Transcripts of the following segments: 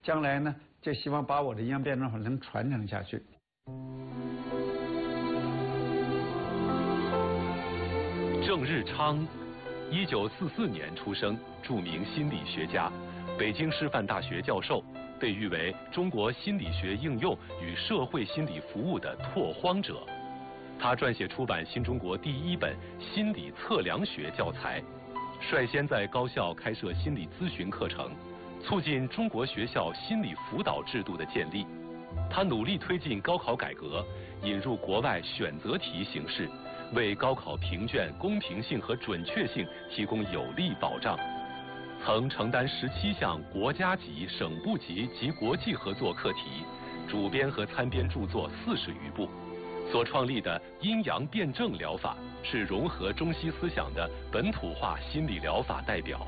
将来呢，就希望把我的营养辩证法能传承下去。 郑日昌，1944年出生，著名心理学家，北京师范大学教授，被誉为中国心理学应用与社会心理服务的拓荒者。他撰写出版新中国第一本心理测量学教材，率先在高校开设心理咨询课程，促进中国学校心理辅导制度的建立。他努力推进高考改革，引入国外选择题形式，为高考评卷公平性和准确性提供有力保障。曾承担17项国家级、省部级及国际合作课题，主编和参编著作40余部。所创立的阴阳辩证疗法是融合中西思想的本土化心理疗法代表。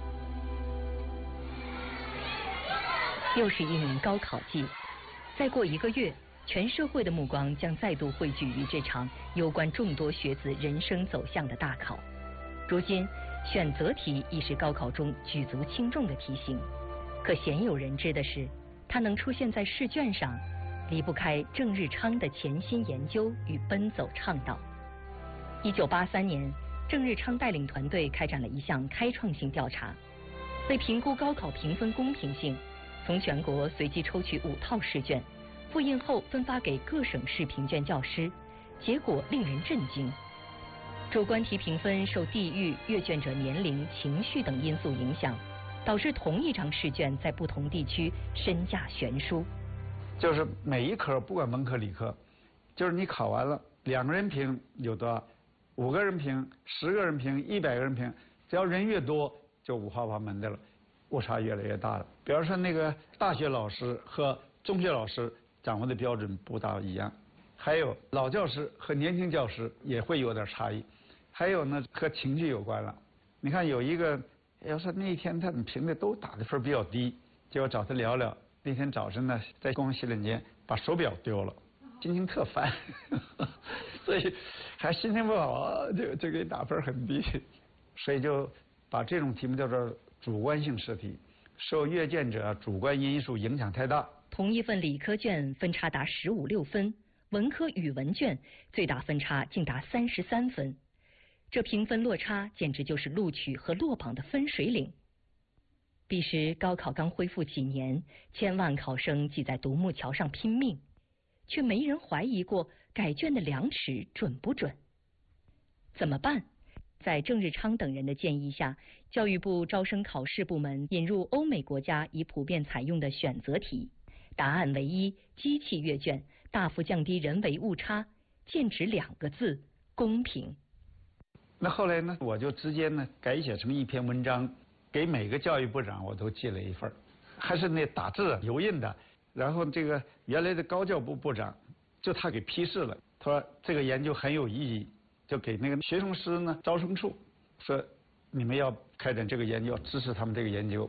又是一年高考季，再过1个月，全社会的目光将再度汇聚于这场攸关众多学子人生走向的大考。如今，选择题已是高考中举足轻重的题型，可鲜有人知的是，它能出现在试卷上，离不开郑日昌的潜心研究与奔走倡导。1983年，郑日昌带领团队开展了一项开创性调查，为评估高考评分公平性，从全国随机抽取5套试卷，复印后分发给各省市评卷教师，结果令人震惊。主观题评分受地域、阅卷者年龄、情绪等因素影响，导致同一张试卷在不同地区身价悬殊。 就是每一科不管文科理科，就是你考完了2个人评有多少，5个人评、10个人评、100个人评，只要人越多，就五花八门的了，误差越来越大了。比方说那个大学老师和中学老师掌握的标准不大一样，还有老教师和年轻教师也会有点差异，还有呢和情绪有关了。你看有一个，要说那一天他们评的都打的分比较低，结果找他聊聊。那天早晨呢，在公共洗脸间把手表丢了，心情特烦，所以还心情不好，就给打分很低，所以就把这种题目叫做主观性试题，受阅卷者主观因素影响太大。 同一份理科卷分差达15、16分，文科语文卷最大分差竟达33分，这评分落差简直就是录取和落榜的分水岭。彼时高考刚恢复几年，千万考生挤在独木桥上拼命，却没人怀疑过改卷的量尺准不准。怎么办？在郑日昌等人的建议下，教育部招生考试部门引入欧美国家已普遍采用的选择题，答案唯一，机器阅卷，大幅降低人为误差，剑指2个字：公平。 那后来呢，我就直接呢改写成一篇文章，给每个教育部长我都寄了一份，还是那打字油印的。然后这个原来的高教部部长就他给批示了，他说这个研究很有意义，就给那个学生师呢招生处说你们要开展这个研究，支持他们这个研究。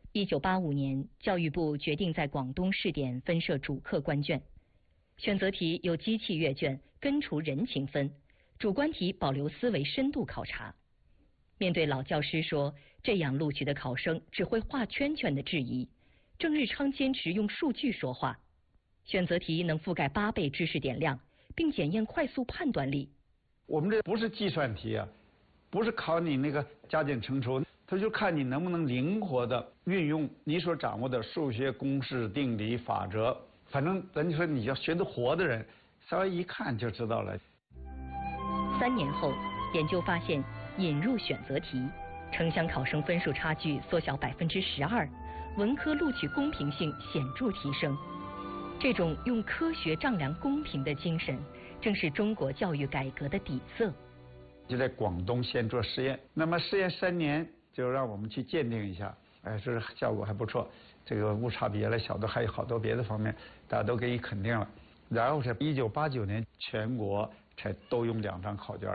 1985年，教育部决定在广东试点分设主客观卷，选择题由机器阅卷，根除人情分，主观题保留思维深度考察。面对老教师说这样录取的考生只会画圈圈的质疑，郑日昌坚持用数据说话。选择题能覆盖8倍知识点量，并检验快速判断力。 我们这不是计算题啊，不是考你那个加减乘除，他就看你能不能灵活的运用你所掌握的数学公式、定理、法则。反正咱就说你要学得活的人，稍微一看就知道了。 3年后，研究发现，引入选择题，城乡考生分数差距缩小12%，文科录取公平性显著提升。这种用科学丈量公平的精神，正是中国教育改革的底色。 就在广东先做实验，那么试验3年，就让我们去鉴定一下，这效果还不错，这个误差比原来小的还有好多别的方面，大家都给予肯定了。然后在1989年，全国才都用2张考卷。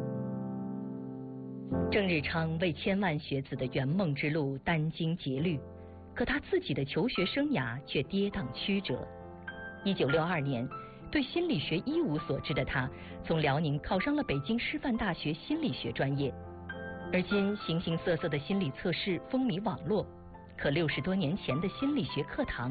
郑日昌为千万学子的圆梦之路殚精竭虑，可他自己的求学生涯却跌宕曲折。1962年，对心理学一无所知的他，从辽宁考上了北京师范大学心理学专业。而今形形色色的心理测试风靡网络， 可60多年前的心理学课堂